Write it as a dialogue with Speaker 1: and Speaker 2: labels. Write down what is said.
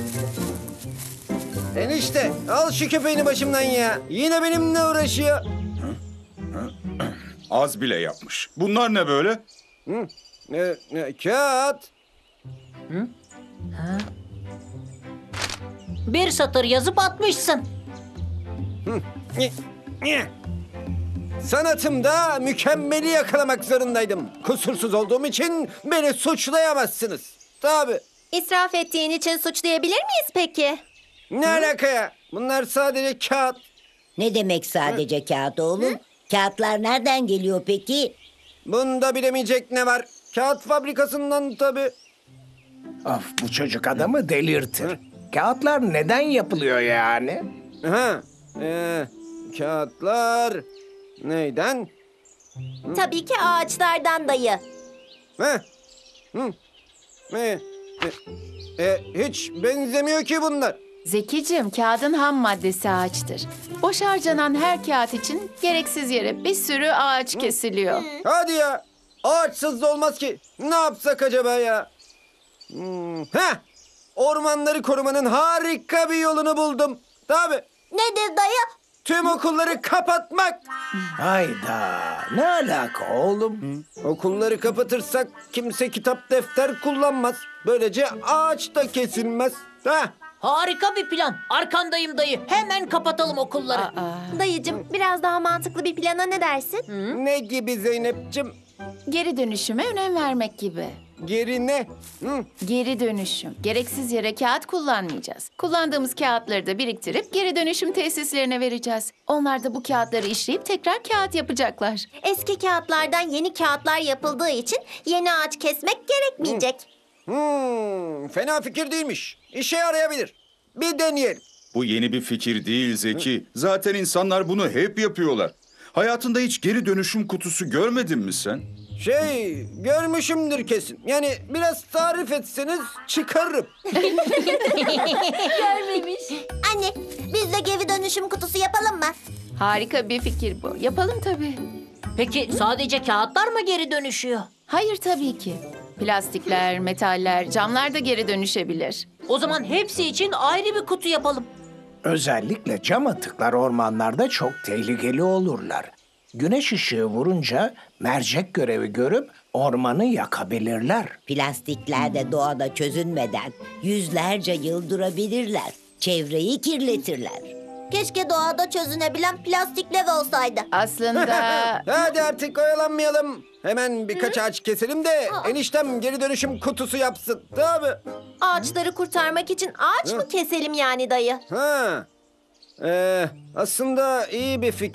Speaker 1: Enişte al şu köpeğini başımdan ya. Yine benimle uğraşıyor.
Speaker 2: Az bile yapmış. Bunlar ne böyle?
Speaker 1: Kağıt.
Speaker 3: Bir satır yazıp atmışsın.
Speaker 1: Sanatımda mükemmeli yakalamak zorundaydım. Kusursuz olduğum için beni suçlayamazsınız. Tabii.
Speaker 4: İsraf ettiğin için suçlayabilir miyiz peki?
Speaker 1: Ne alaka ya? Bunlar sadece kağıt.
Speaker 5: Ne demek sadece kağıt oğlum? Kağıtlar nereden geliyor peki?
Speaker 1: Bunda bilemeyecek ne var? Kağıt fabrikasından tabii.
Speaker 6: Of, bu çocuk adamı delirtir. Kağıtlar neden yapılıyor yani?
Speaker 1: Ha, kağıtlar neyden?
Speaker 4: Tabii ki ağaçlardan dayı.
Speaker 1: Ha, hiç benzemiyor ki bunlar.
Speaker 7: Zekicim, kağıdın ham maddesi ağaçtır. Boş harcanan her kağıt için gereksiz yere bir sürü ağaç kesiliyor.
Speaker 1: Hadi ya. Ağaçsız da olmaz ki. Ne yapsak acaba ya? Ormanları korumanın harika bir yolunu buldum. Tabii.
Speaker 4: Nedir dayı?
Speaker 1: Tüm okulları kapatmak.
Speaker 6: Hayda, ne alaka oğlum?
Speaker 1: Okulları kapatırsak kimse kitap defter kullanmaz. Böylece ağaç da kesilmez.
Speaker 3: Harika bir plan. Arkandayım dayı. Hemen kapatalım okulları.
Speaker 4: Dayıcım biraz daha mantıklı bir plana ne dersin?
Speaker 1: Ne gibi Zeynep'ciğim?
Speaker 7: Geri dönüşüme önem vermek gibi.
Speaker 1: Geri ne?
Speaker 7: Geri dönüşüm. Gereksiz yere kağıt kullanmayacağız. Kullandığımız kağıtları da biriktirip geri dönüşüm tesislerine vereceğiz. Onlar da bu kağıtları işleyip tekrar kağıt yapacaklar.
Speaker 4: Eski kağıtlardan yeni kağıtlar yapıldığı için yeni ağaç kesmek gerekmeyecek.
Speaker 1: Fena fikir değilmiş. İşe yarayabilir. Bir deneyelim.
Speaker 2: Bu yeni bir fikir değil Zeki. Zaten insanlar bunu hep yapıyorlar. Hayatında hiç geri dönüşüm kutusu görmedin mi sen?
Speaker 1: Görmüşümdür kesin. Yani biraz tarif etseniz çıkarırım.
Speaker 4: Anne biz de geri dönüşüm kutusu yapalım mı?
Speaker 7: Harika bir fikir bu. Yapalım tabii.
Speaker 3: Peki sadece kağıtlar mı geri dönüşüyor?
Speaker 7: Hayır tabii ki. Plastikler, metaller, camlar da geri dönüşebilir.
Speaker 3: O zaman hepsi için ayrı bir kutu yapalım.
Speaker 6: Özellikle cam atıklar ormanlarda çok tehlikeli olurlar. Güneş ışığı vurunca mercek görevi görüp ormanı yakabilirler.
Speaker 5: Plastikler de doğada çözünmeden yüzlerce yıl durabilirler. Çevreyi kirletirler.
Speaker 4: Keşke doğada çözünebilen plastikler olsaydı.
Speaker 7: Aslında
Speaker 1: Hadi artık oyalanmayalım. Hemen birkaç ağaç keselim de eniştem geri dönüşüm kutusu yapsın. Tabii.
Speaker 4: Ağaçları kurtarmak için ağaç mı keselim yani dayı?
Speaker 1: Aslında iyi bir fikir.